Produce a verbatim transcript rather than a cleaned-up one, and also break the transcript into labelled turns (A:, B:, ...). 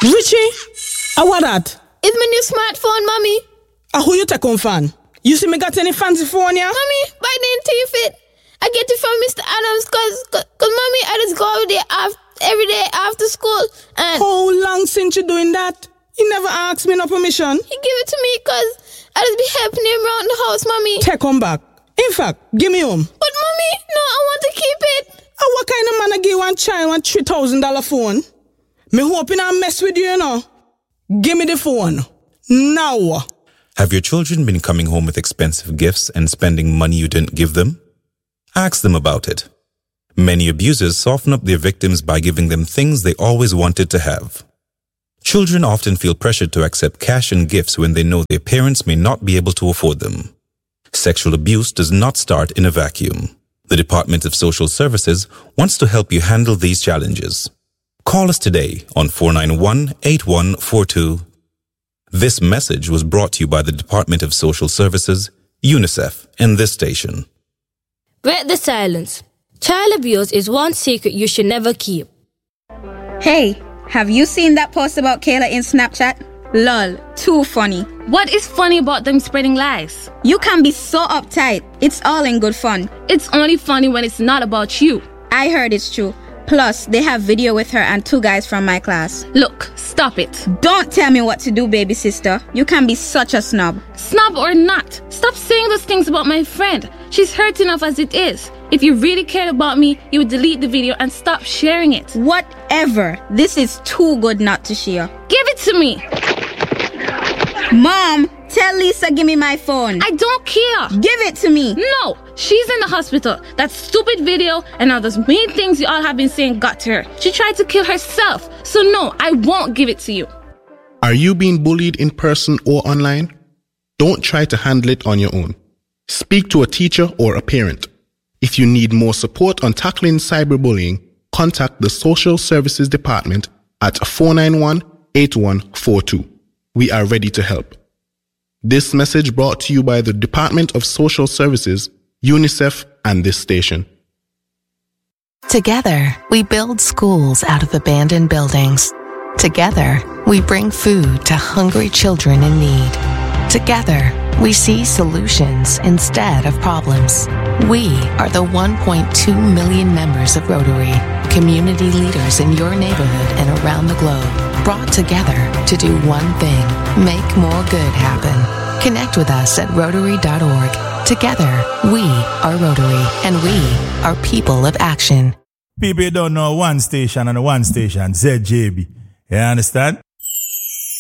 A: Richie, uh, what that?
B: It's my new smartphone, mommy.
A: Uh, who you take on fan? You see me got any fancy phone, yeah?
B: Mommy, buy the thief it. I get it from Mister Adams cause, cause, cause mommy, I just go over there after, every day after school. And
A: how long since you doing that? You never asked me no permission.
B: He give it to me cause I just be helping him around the house, mommy.
A: Take him back. In fact, give me home.
B: But mommy, no, I want to keep it.
A: Uh, what kind of man I give one child one three thousand dollar phone? Me hoping I mess with you, you know. Give me the phone. Now.
C: Have your children been coming home with expensive gifts and spending money you didn't give them? Ask them about it. Many abusers soften up their victims by giving them things they always wanted to have. Children often feel pressured to accept cash and gifts when they know their parents may not be able to afford them. Sexual abuse does not start in a vacuum. The Department of Social Services wants to help you handle these challenges. Call us today on four nine one, eight one four two. This message was brought to you by the Department of Social Services, UNICEF, and this station.
D: Break the silence. Child abuse is one secret you should never keep.
E: Hey, have you seen that post about Kayla in Snapchat? Lol, too funny.
F: What is funny about them spreading lies?
E: You can be so uptight. It's all in good fun.
F: It's only funny when it's not about you.
E: I heard it's true. Plus, they have video with her and two guys from my class.
F: Look, stop it.
E: Don't tell me what to do, baby sister. You can be such a snob.
F: Snob or not, stop saying those things about my friend. She's hurt enough as it is. If you really cared about me, you would delete the video and stop sharing it.
E: Whatever. This is too good not to share.
F: Give it to me.
E: Mom, tell Lisa give me my phone.
F: I don't care.
E: Give it to me.
F: No, she's in the hospital. That stupid video and all those mean things you all have been saying got to her. She tried to kill herself. So no, I won't give it to you.
G: Are you being bullied in person or online? Don't try to handle it on your own. Speak to a teacher or a parent. If you need more support on tackling cyberbullying, contact the Social Services Department at four nine one, eight one four two. We are ready to help. This message brought to you by the Department of Social Services, UNICEF, and this station.
H: Together, we build schools out of abandoned buildings. Together, we bring food to hungry children in need. Together, we see solutions instead of problems. We are the one point two million members of Rotary, community leaders in your neighborhood and around the globe, brought together to do one thing: make more good happen. Connect with us at Rotary dot org. Together, we are Rotary, and we are people of action.
I: People don't know one station and one station, Z J B. You understand?